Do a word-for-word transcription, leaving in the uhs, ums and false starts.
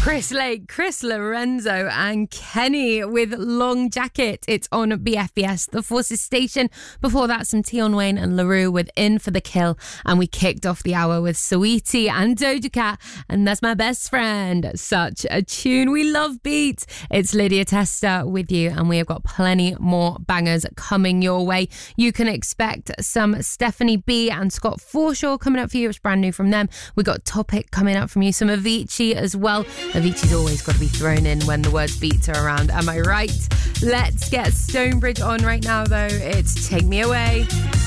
Chris Lake, Chris Lorenzo and Kenny with Long Jacket. It's on B F B S, The Forces Station. Before that, some Tion Wayne and LaRue with In for the Kill. And we kicked off the hour with Saweetie and Doja Cat. And That's My Best Friend. Such a tune. We love beats. It's Lydia Testa with you. And we have got plenty more bangers coming your way. You can expect some Stephanie B and Scott Forshaw coming up for you. It's brand new from them. We got Topic coming up from you. Some Avicii as well. Avicii's always got to be thrown in when the words beats are around. Am I right? Let's get Stonebridge on right now, though. It's Take Me Away.